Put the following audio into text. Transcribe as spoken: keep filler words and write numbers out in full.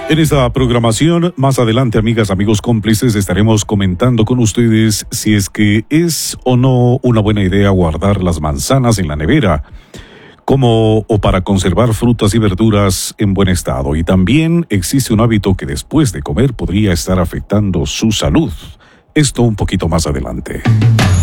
En esta programación, más adelante, amigas, amigos cómplices, estaremos comentando con ustedes si es que es o no una buena idea guardar las manzanas en la nevera, como o para conservar frutas y verduras en buen estado. Y también existe un hábito que después de comer podría estar afectando su salud. Esto un poquito más adelante.